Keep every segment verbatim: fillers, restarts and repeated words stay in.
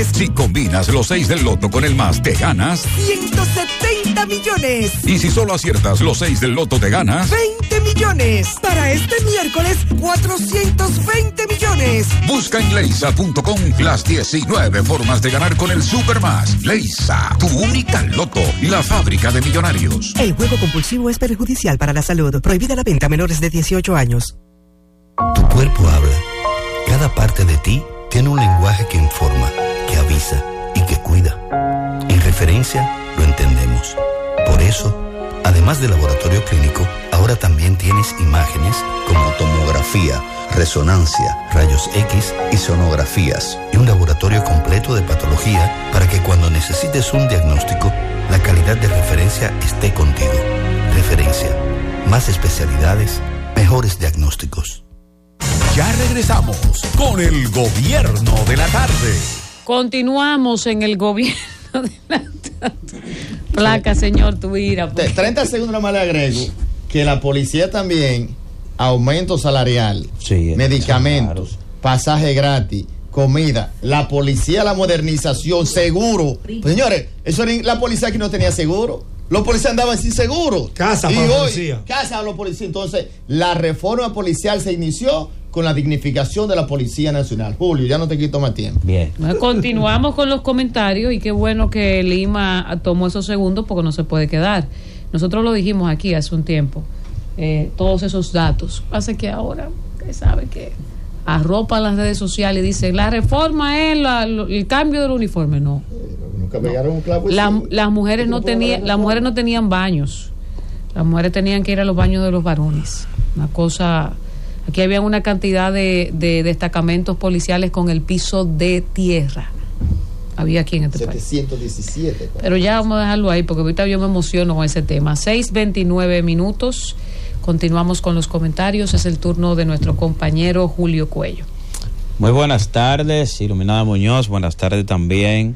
miércoles. Si combinas los seis del loto con el más, te ganas ciento setenta millones. Y si solo aciertas los seis del loto, te ganas veinte millones. Para este miércoles, cuatrocientos veinte millones. Busca en leisa punto com las diecinueve formas de ganar con el Supermás. Leisa, tu única loto, la fábrica de millonarios. El juego compulsivo es perjudicial para la salud. Prohibida la venta a menores de dieciocho años. Tu cuerpo habla. Cada parte de ti tiene un lenguaje que informa, que avisa y que cuida. En Referencia lo entendemos. Por eso, además del laboratorio clínico, ahora también tienes imágenes como tomografía, resonancia, rayos X y sonografías, y un laboratorio completo de patología para que cuando necesites un diagnóstico, la calidad de Referencia esté contigo. Referencia. Más especialidades, mejores diagnósticos. Ya regresamos con el gobierno de la tarde. Continuamos en el gobierno de la tarde. Placa, señor Tuira. treinta segundos más le agrego que la policía también, aumento salarial, sí, medicamentos, claro, pasaje gratis, comida, la policía, la modernización, seguro. Pues, señores, eso era la policía que no tenía seguro. Los policías andaban sin seguro. Casa para la policía. Casa a los policías. Entonces, la reforma policial se inició con la dignificación de la Policía Nacional. Julio, ya no te quito más tiempo. Bien. Continuamos con los comentarios y qué bueno que Lima tomó esos segundos porque no se puede quedar. Nosotros lo dijimos aquí hace un tiempo, eh, todos esos datos. Hace que ahora, usted sabe que arropa las redes sociales y dice, la reforma es la, el cambio del uniforme. No. Nunca pegaron un clavo. La, las mujeres no tenían, las mujeres no tenían baños. Las mujeres tenían que ir a los baños de los varones. Una cosa. Aquí había una cantidad de, de destacamentos policiales con el piso de tierra. Había aquí en este setecientos diecisiete, país. Pero ya vamos a dejarlo ahí porque ahorita yo me emociono con ese tema. seis veintinueve minutos. Continuamos con los comentarios. Es el turno de nuestro compañero Julio Cuello. Muy buenas tardes, Iluminada Muñoz. Buenas tardes también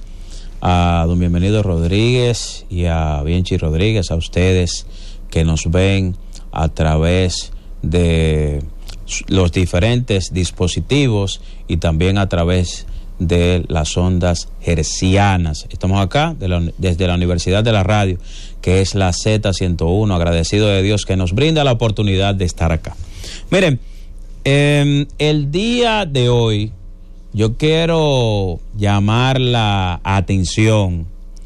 a don Bienvenido Rodríguez y a Bienchi Rodríguez, a ustedes que nos ven a través de los diferentes dispositivos y también a través de las ondas hercianas. Estamos acá de la, desde la Universidad de la Radio, que es la Z ciento uno, agradecido de Dios que nos brinda la oportunidad de estar acá. Miren, eh, el día de hoy yo quiero llamar la atención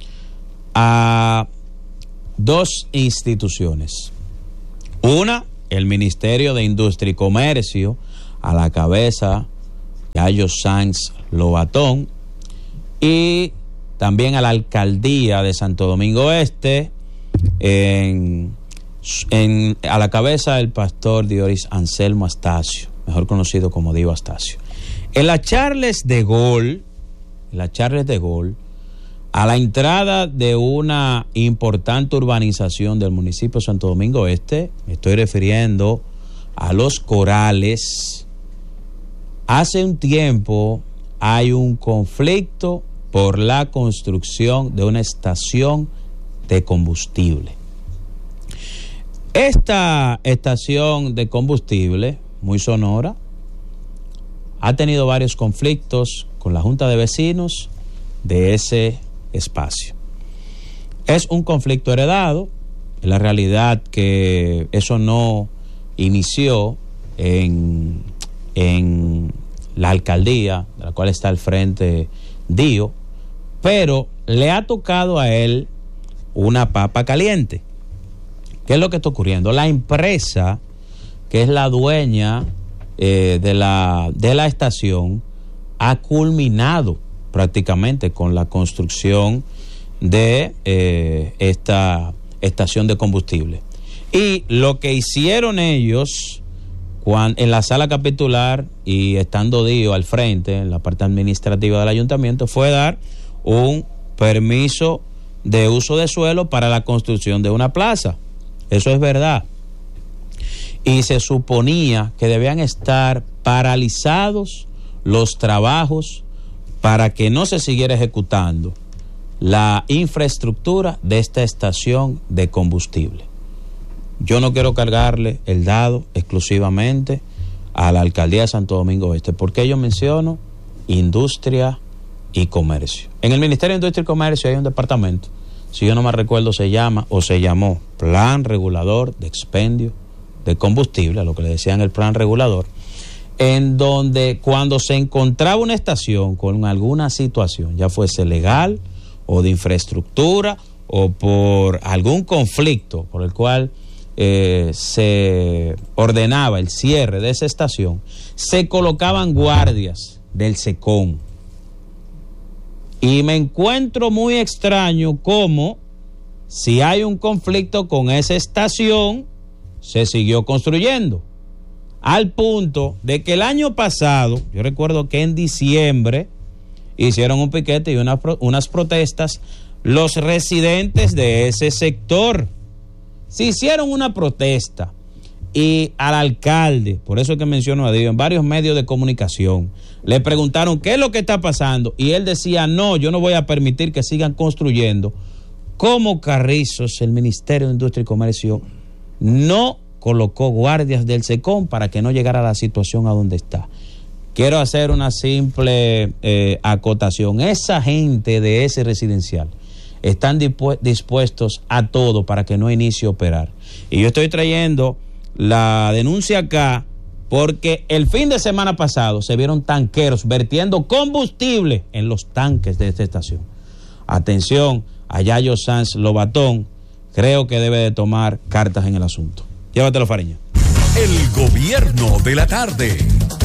a dos instituciones. Una, el Ministerio de Industria y Comercio, a la cabeza de Yayo Sanz Lobatón, y también a la Alcaldía de Santo Domingo Este, en, en, a la cabeza del pastor Dioris Anselmo Astacio, mejor conocido como Dio Astacio. En la Charles de Gaulle, en la Charles de Gaulle, a la entrada de una importante urbanización del municipio de Santo Domingo Este, me estoy refiriendo a Los Corales, hace un tiempo hay un conflicto por la construcción de una estación de combustible. Esta estación de combustible, muy sonora, ha tenido varios conflictos con la Junta de Vecinos de ese espacio. Es un conflicto heredado. En la realidad que eso no inició en, en la alcaldía de la cual está al frente Dio, pero le ha tocado a él una papa caliente. ¿Qué es lo que está ocurriendo? La empresa que es la dueña eh, de la de la estación ha culminado prácticamente con la construcción de eh, esta estación de combustible. Y lo que hicieron ellos cuando, en la sala capitular y estando Dio al frente, en la parte administrativa del ayuntamiento, fue dar un permiso de uso de suelo para la construcción de una plaza. Eso es verdad. Y se suponía que debían estar paralizados los trabajos para que no se siguiera ejecutando la infraestructura de esta estación de combustible. Yo no quiero cargarle el dado exclusivamente a la alcaldía de Santo Domingo Este, porque yo menciono industria y Comercio. En el Ministerio de Industria y Comercio hay un departamento, si yo no me recuerdo, se llama o se llamó Plan Regulador de Expendio de Combustible, a lo que le decían el Plan Regulador, en donde cuando se encontraba una estación con alguna situación, ya fuese legal o de infraestructura o por algún conflicto por el cual eh, se ordenaba el cierre de esa estación, se colocaban guardias del SECON. Y me encuentro muy extraño cómo, si hay un conflicto con esa estación, se siguió construyendo. Al punto de que el año pasado, yo recuerdo que en diciembre, hicieron un piquete y una, unas protestas los residentes de ese sector. Se hicieron una protesta y al alcalde, por eso es que menciono a Dios, en varios medios de comunicación, le preguntaron qué es lo que está pasando y él decía, no, yo no voy a permitir que sigan construyendo. Como Carrizos, el Ministerio de Industria y Comercio no colocó guardias del SECON para que no llegara la situación a donde está. Quiero hacer una simple eh, acotación. Esa gente de ese residencial están dispu- dispuestos a todo para que no inicie a operar. Y yo estoy trayendo la denuncia acá porque el fin de semana pasado se vieron tanqueros vertiendo combustible en los tanques de esta estación. Atención a Yayo Sanz Lobatón, creo que debe de tomar cartas en el asunto. Llévatelo, Fariña. El gobierno de la tarde.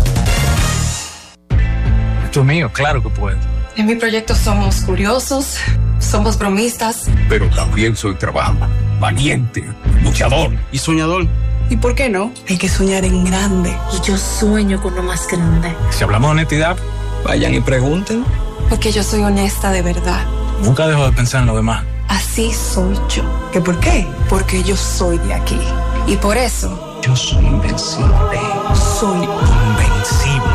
Esto es mío, claro que puedo. En mi proyecto somos curiosos, somos bromistas. Pero también soy trabajador, valiente, luchador y soñador. ¿Y por qué no? Hay que soñar en grande. Y yo sueño con lo más grande. Si hablamos de honestidad, vayan y pregunten. Porque yo soy honesta de verdad. Nunca dejo de pensar en lo demás. Así soy yo. ¿Qué por qué? Porque yo soy de aquí. Y por eso... yo soy invencible. Soy invencible.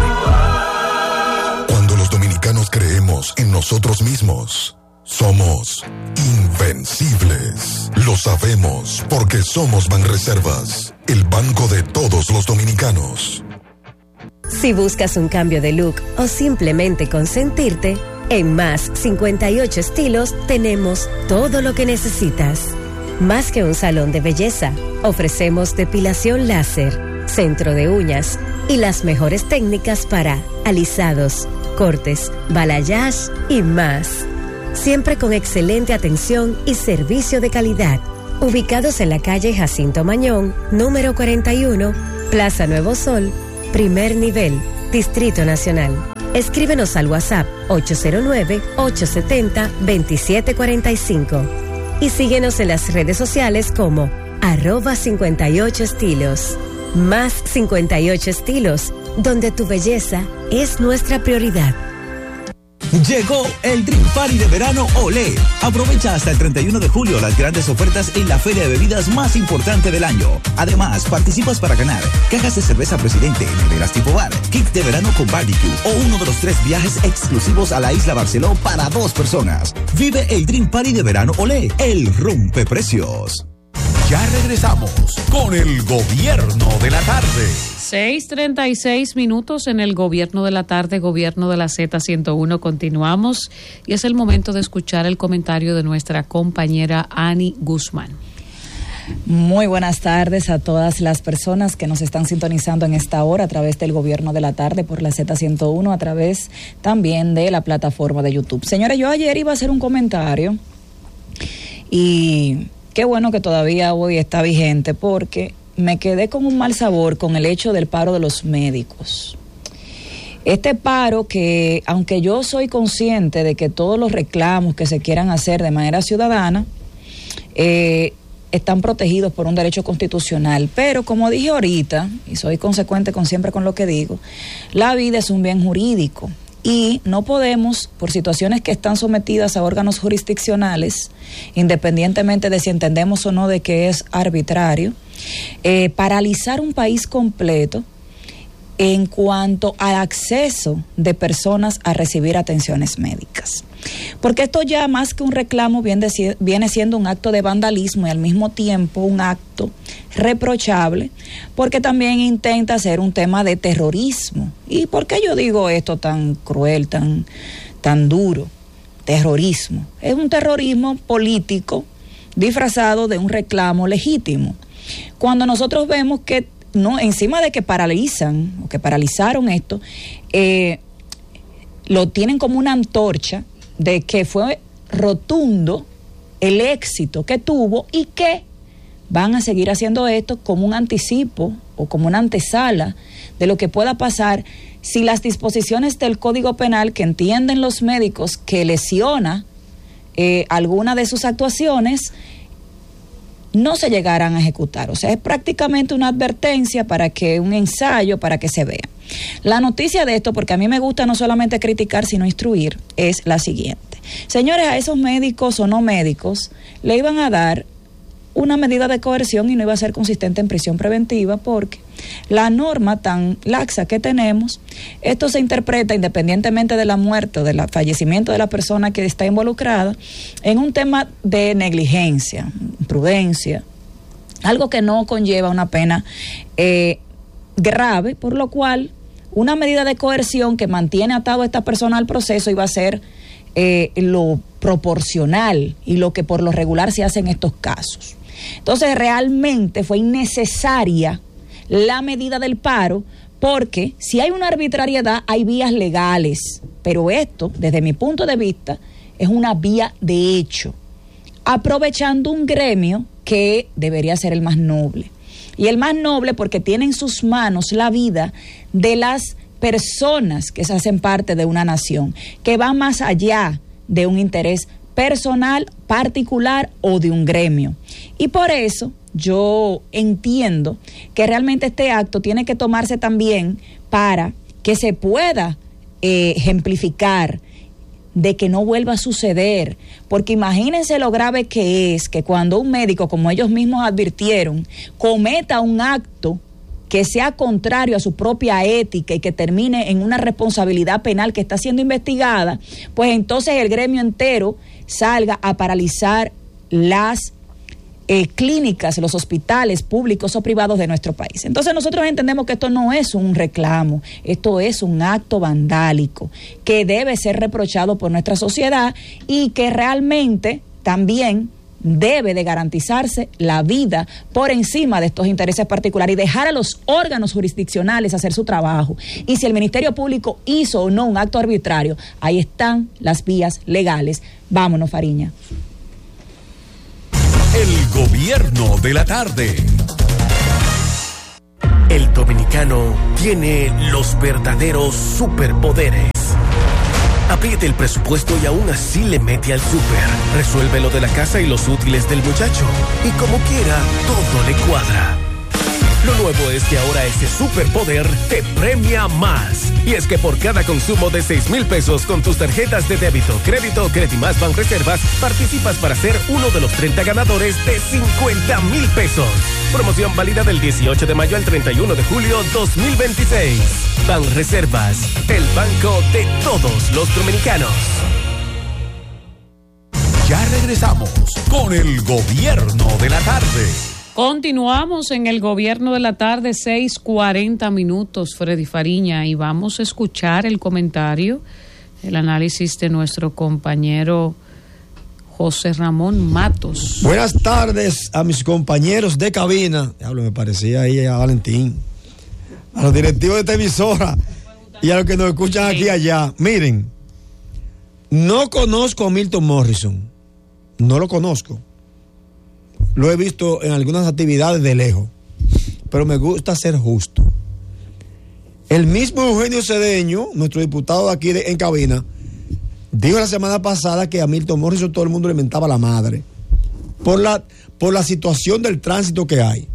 Cuando los dominicanos creemos en nosotros mismos, somos invencibles. Lo sabemos porque somos Banreservas, el banco de todos los dominicanos. Si buscas un cambio de look o simplemente consentirte, en Más cincuenta y ocho Estilos tenemos todo lo que necesitas. Más que un salón de belleza, ofrecemos depilación láser, centro de uñas y las mejores técnicas para alisados, cortes, balayage y más. Siempre con excelente atención y servicio de calidad. Ubicados en la calle Jacinto Mañón, número cuarenta y uno, Plaza Nuevo Sol, primer nivel, Distrito Nacional. Escríbenos al WhatsApp ocho cero nueve, ocho siete cero, dos siete cuatro cinco y síguenos en las redes sociales como arroba cincuenta y ocho estilos. Más cincuenta y ocho Estilos, donde tu belleza es nuestra prioridad. Llegó el Dream Party de verano Olé. Aprovecha hasta el treinta y uno de julio las grandes ofertas en la feria de bebidas más importante del año. Además, participas para ganar cajas de cerveza Presidente, neveras tipo bar, kits de verano con barbecue o uno de los tres viajes exclusivos a la isla Barceló para dos personas. Vive el Dream Party de verano Olé, el rompeprecios. Ya regresamos con el gobierno de la tarde. seis treinta y seis minutos en el gobierno de la tarde, gobierno de la Z ciento uno. Continuamos y es el momento de escuchar el comentario de nuestra compañera Ani Guzmán. Muy buenas tardes a todas las personas que nos están sintonizando en esta hora a través del gobierno de la tarde por la Z ciento uno, a través también de la plataforma de YouTube. Señora, yo ayer iba a hacer un comentario y qué bueno que todavía hoy está vigente porque me quedé con un mal sabor con el hecho del paro de los médicos. Este paro que, aunque yo soy consciente de que todos los reclamos que se quieran hacer de manera ciudadana eh, están protegidos por un derecho constitucional, pero como dije ahorita, y soy consecuente con siempre con lo que digo, la vida es un bien jurídico. Y no podemos, por situaciones que están sometidas a órganos jurisdiccionales, independientemente de si entendemos o no de que es arbitrario, eh, paralizar un país completo en cuanto al acceso de personas a recibir atenciones médicas. Porque esto ya más que un reclamo viene, viene siendo un acto de vandalismo y al mismo tiempo un acto reprochable, porque también intenta ser un tema de terrorismo. ¿Y por qué yo digo esto tan cruel, tan, tan duro, terrorismo. Es un terrorismo político disfrazado de un reclamo legítimo. Cuando nosotros vemos que no, encima de que paralizan o que paralizaron esto, eh, lo tienen como una antorcha de que fue rotundo el éxito que tuvo y que van a seguir haciendo esto como un anticipo o como una antesala de lo que pueda pasar si las disposiciones del Código Penal que entienden los médicos que lesiona eh, alguna de sus actuaciones no se llegaran a ejecutar. O sea, es prácticamente una advertencia para que, un ensayo para que se vea. La noticia de esto, porque a mí me gusta no solamente criticar, sino instruir, es la siguiente. Señores, a esos médicos o no médicos le iban a dar una medida de coerción y no iba a ser consistente en prisión preventiva porque la norma tan laxa que tenemos, esto se interpreta independientemente de la muerte o del fallecimiento de la persona que está involucrada en un tema de negligencia, prudencia, algo que no conlleva una pena eh, grave, por lo cual una medida de coerción que mantiene atado a esta persona al proceso iba a ser eh, lo proporcional y lo que por lo regular se hace en estos casos. Entonces realmente fue innecesaria la medida del paro porque si hay una arbitrariedad hay vías legales, pero esto desde mi punto de vista es una vía de hecho, aprovechando un gremio que debería ser el más noble. Y el más noble porque tiene en sus manos la vida de las personas que se hacen parte de una nación, que va más allá de un interés personal, particular o de un gremio. Y por eso yo entiendo que realmente este acto tiene que tomarse también para que se pueda eh, ejemplificar de que no vuelva a suceder, porque imagínense lo grave que es que cuando un médico, como ellos mismos advirtieron, cometa un acto que sea contrario a su propia ética y que termine en una responsabilidad penal que está siendo investigada, pues entonces el gremio entero salga a paralizar las eh, clínicas, los hospitales públicos o privados de nuestro país. Entonces nosotros entendemos que esto no es un reclamo, esto es un acto vandálico que debe ser reprochado por nuestra sociedad y que realmente también debe de garantizarse la vida por encima de estos intereses particulares y dejar a los órganos jurisdiccionales hacer su trabajo. Y si el Ministerio Público hizo o no un acto arbitrario, ahí están las vías legales. Vámonos, Fariña. El gobierno de la tarde. El dominicano tiene los verdaderos superpoderes. Apriete el presupuesto y aún así le mete al súper. Resuelve lo de la casa y los útiles del muchacho. Y como quiera, todo le cuadra. Lo nuevo es que ahora ese superpoder te premia más. Y es que por cada consumo de seis mil pesos con tus tarjetas de débito, crédito o Credimás Banreservas, participas para ser uno de los treinta ganadores de cincuenta mil pesos. Promoción válida del dieciocho de mayo al treinta y uno de julio dos mil veintiséis. Banreservas, el banco de todos los dominicanos. Ya regresamos con el gobierno de la tarde. Continuamos en el gobierno de la tarde, seis cuarenta minutos, Freddy Fariña, y vamos a escuchar el comentario, el análisis de nuestro compañero José Ramón Matos. Buenas tardes a mis compañeros de cabina. Diablo, me parecía ahí a Valentín, a los directivos de esta emisora y a los que nos escuchan aquí y allá. Miren, no conozco a Milton Morrison, no lo conozco. Lo he visto en algunas actividades de lejos, pero me gusta ser justo. El mismo Eugenio Cedeño, nuestro diputado de aquí de, en cabina, dijo la semana pasada que a Milton Morrison todo el mundo le mentaba la madre por la, por la situación del tránsito que hay.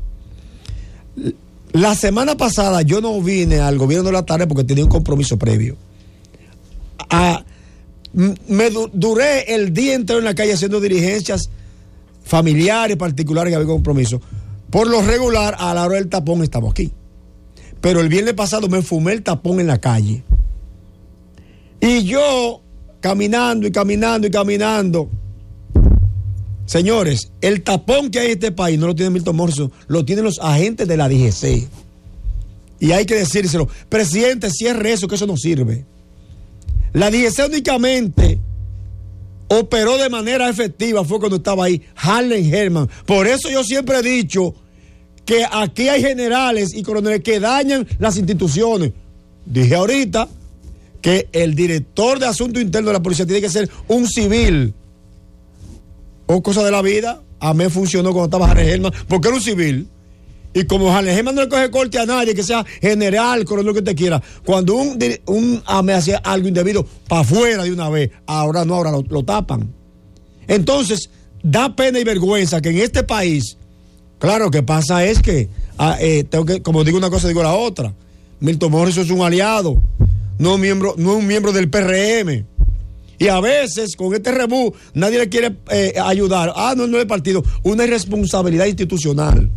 La semana pasada yo no vine al gobierno de la tarde porque tenía un compromiso previo. A, me du, duré el día entero en la calle haciendo diligencias familiares, particulares que había compromiso. Por lo regular, a la hora del tapón estamos aquí. Pero el viernes pasado me fumé el tapón en la calle. Y yo, caminando y caminando y caminando. Señores, el tapón que hay en este país no lo tiene Milton Morrison, lo tienen los agentes de la D G C. Y hay que decírselo. Presidente, cierre eso, que eso no sirve. La D G C únicamente operó de manera efectiva fue cuando estaba ahí Harlan Herman. Por eso yo siempre he dicho que aquí hay generales y coroneles que dañan las instituciones. Dije ahorita que el director de Asuntos Internos de la policía tiene que ser un civil. O cosa de la vida, a mí funcionó cuando estaba Harlan Herman, porque era un civil. Y como Harlan Herman no le coge corte a nadie, que sea general, coronel, que te quiera, cuando un, un AME hacía algo indebido, para afuera de una vez, ahora no, ahora lo, lo tapan. Entonces, da pena y vergüenza que en este país, claro, lo que pasa es que, ah, eh, tengo que, como digo una cosa, digo la otra. Milton Morrison es un aliado, no un miembro, no un miembro del P R M. Y a veces, con este rebú, nadie le quiere eh, ayudar. Ah, no, no es el partido. Una irresponsabilidad institucional.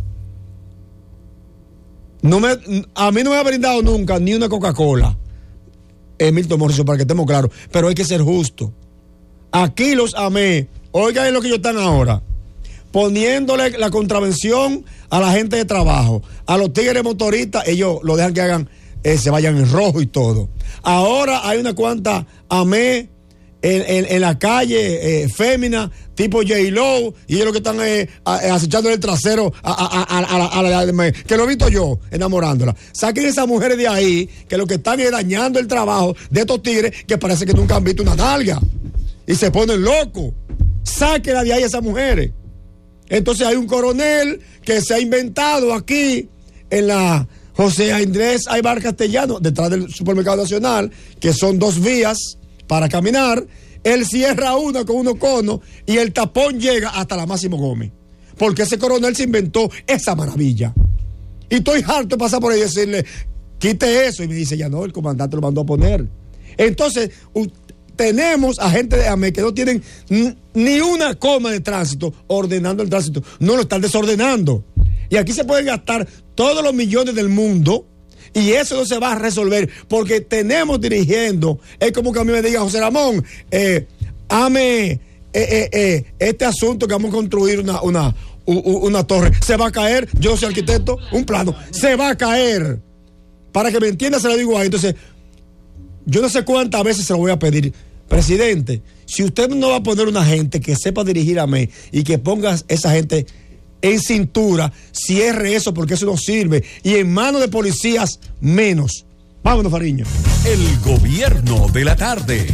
No me, a mí no me ha brindado nunca ni una Coca-Cola, eh, Milton Morrison, para que estemos claros. Pero hay que ser justo. Aquí los AME, oigan lo que ellos están ahora, poniéndole la contravención a la gente de trabajo. A los tigres motoristas, ellos lo dejan que hagan, eh, se vayan en rojo y todo. Ahora hay una cuanta AME En, en, en la calle, eh, fémina, tipo J-Lo, y ellos lo que están eh, acechando el trasero a, a, a, a, a, a, a la, que lo he visto yo, enamorándola. Saquen esas mujeres de ahí, que lo que están es dañando el trabajo de estos tigres que parece que nunca han visto una nalga. Y se ponen locos. Sáquenla de ahí a esas mujeres. Entonces hay un coronel que se ha inventado aquí, en la José Andrés Aybar Castellano, detrás del Supermercado Nacional, que son dos vías para caminar. Él cierra una con unos conos y el tapón llega hasta la Máximo Gómez, porque ese coronel se inventó esa maravilla. Y estoy harto de pasar por ahí y decirle, quite eso, y me dice, ya no, el comandante lo mandó a poner. Entonces u- tenemos a gente de AME que no tienen n- ni una coma de tránsito ordenando el tránsito, no lo están desordenando, y aquí se pueden gastar todos los millones del mundo y eso no se va a resolver, porque tenemos dirigiendo, es como que a mí me diga José Ramón, eh, ame eh, eh, eh, este asunto que vamos a construir una, una, una torre, se va a caer, yo soy arquitecto, un plano, se va a caer. Para que me entienda se lo digo ahí. Entonces, yo no sé cuántas veces se lo voy a pedir, presidente, si usted no va a poner una gente que sepa dirigir a mí y que ponga esa gente en cintura, cierre eso, porque eso no sirve. Y en manos de policías, menos. Vámonos, Fariño. El gobierno de la tarde.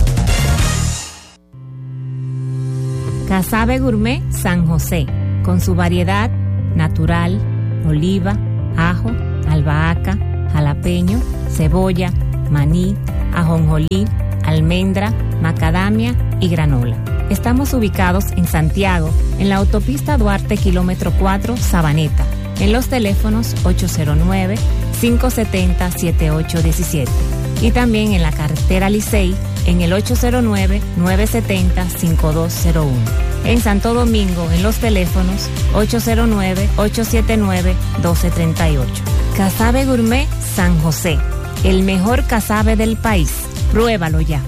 Casabe Gourmet San José, con su variedad natural, oliva, ajo, albahaca, jalapeño, cebolla, maní, ajonjolí, almendra, macadamia y granola. Estamos ubicados en Santiago, en la autopista Duarte, kilómetro cuatro, Sabaneta, en los teléfonos ocho cero nueve, cinco siete cero, siete ocho uno siete y también en la carretera Licey, en el ocho cero nueve, nueve siete cero, cinco dos cero uno. En Santo Domingo, en los teléfonos ocho cero nueve, ocho siete nueve, uno dos tres ocho. Casabe Gourmet San José, el mejor casabe del país. Pruébalo ya.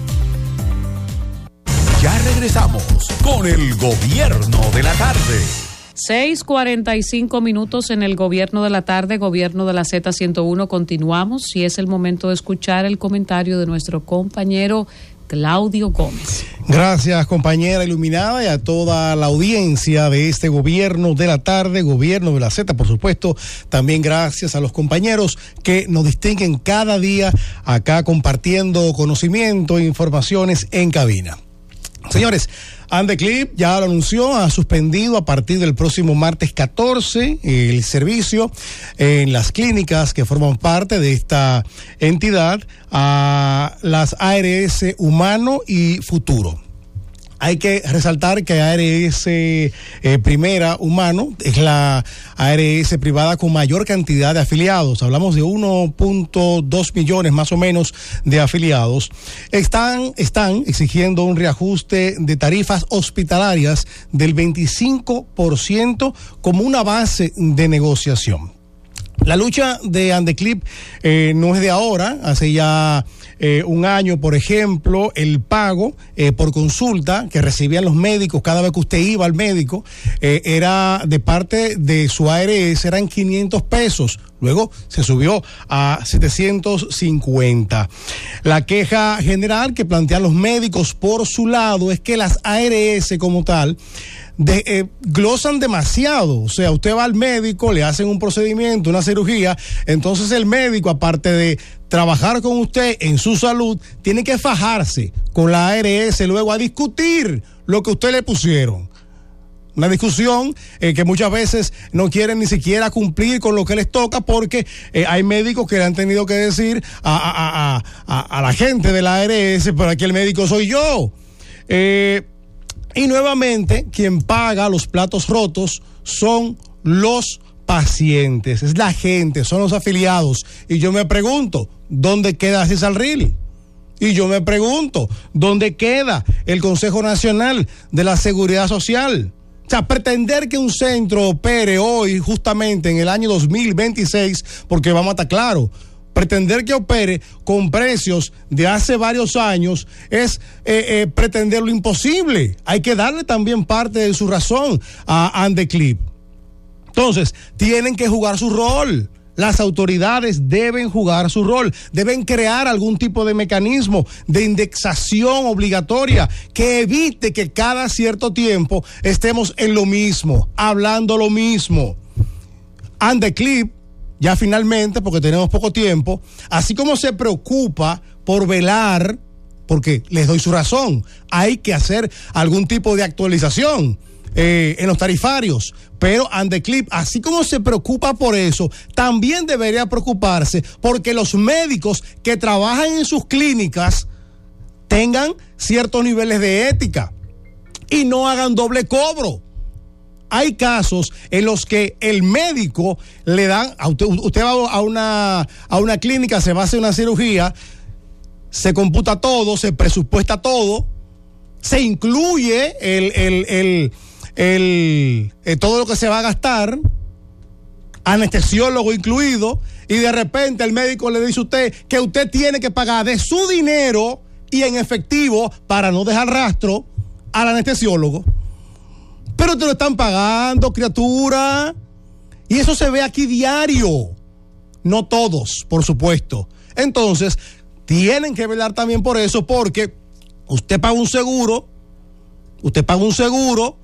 Ya regresamos con el gobierno de la tarde. seis cuarenta y cinco minutos en el gobierno de la tarde, gobierno de la Z ciento uno. Continuamos y es el momento de escuchar el comentario de nuestro compañero Claudio Gómez. Gracias, compañera iluminada, y a toda la audiencia de este gobierno de la tarde, gobierno de la Z, por supuesto. También gracias a los compañeros que nos distinguen cada día acá compartiendo conocimiento e informaciones en cabina. Señores, Andeclip ya lo anunció, ha suspendido a partir del próximo martes catorce el servicio en las clínicas que forman parte de esta entidad a las A R S Humano y Futuro. Hay que resaltar que A R S eh, Primera Humano es la A R S privada con mayor cantidad de afiliados. Hablamos de uno punto dos millones más o menos de afiliados. Están, están exigiendo un reajuste de tarifas hospitalarias del veinticinco por ciento como una base de negociación. La lucha de Andeclip eh, no es de ahora, hace ya eh, un año, por ejemplo, el pago eh, por consulta que recibían los médicos cada vez que usted iba al médico eh, era de parte de su A R S, eran quinientos pesos. Luego se subió a setecientos cincuenta. La queja general que plantean los médicos por su lado es que las A R S como tal de, eh, glosan demasiado. O sea, usted va al médico, le hacen un procedimiento, una cirugía, entonces el médico, aparte de trabajar con usted en su salud, tiene que fajarse con la A R S luego a discutir lo que usted le pusieron. Una discusión eh, que muchas veces no quieren ni siquiera cumplir con lo que les toca porque eh, hay médicos que le han tenido que decir a, a, a, a, a la gente de la A R S, pero aquí el médico soy yo. Eh, y nuevamente, quien paga los platos rotos son los pacientes, es la gente, son los afiliados. Y yo me pregunto, ¿dónde queda César Ril? Y yo me pregunto, ¿dónde queda el Consejo Nacional de la Seguridad Social? O sea, pretender que un centro opere hoy, justamente en el año dos mil veintiséis, porque vamos a estar claros, pretender que opere con precios de hace varios años es eh, eh, pretender lo imposible. Hay que darle también parte de su razón a Andeclip. Entonces, tienen que jugar su rol. Las autoridades deben jugar su rol, deben crear algún tipo de mecanismo de indexación obligatoria que evite que cada cierto tiempo estemos en lo mismo, hablando lo mismo. Andeclip, ya finalmente, porque tenemos poco tiempo, así como se preocupa por velar, porque les doy su razón, hay que hacer algún tipo de actualización Eh, en los tarifarios, pero Andeclip, así como se preocupa por eso, también debería preocuparse porque los médicos que trabajan en sus clínicas tengan ciertos niveles de ética y no hagan doble cobro. Hay casos en los que el médico le dan, a usted, usted va a una, a una clínica, se va a hacer una cirugía, se computa todo, se presupuesta todo, se incluye el, el, el El, eh, todo lo que se va a gastar, anestesiólogo incluido, y de repente el médico le dice a usted que usted tiene que pagar de su dinero y en efectivo para no dejar rastro al anestesiólogo. Pero te lo están pagando, criatura, y eso se ve aquí diario. No todos, por supuesto. Entonces, tienen que velar también por eso, porque usted paga un seguro, usted paga un seguro,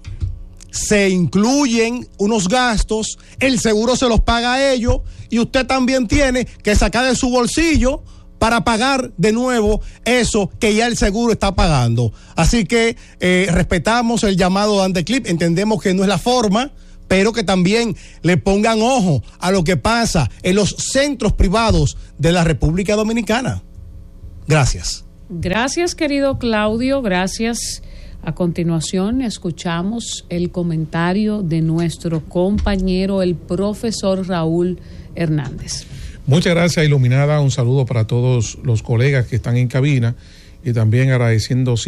se incluyen unos gastos, el seguro se los paga a ellos y usted también tiene que sacar de su bolsillo para pagar de nuevo eso que ya el seguro está pagando. Así que eh, respetamos el llamado de Andeclip, entendemos que no es la forma, pero que también le pongan ojo a lo que pasa en los centros privados de la República Dominicana. Gracias. Gracias, querido Claudio, gracias. A continuación escuchamos el comentario de nuestro compañero, el profesor Raúl Hernández. Muchas gracias, Iluminada. Un saludo para todos los colegas que están en cabina y también agradeciendo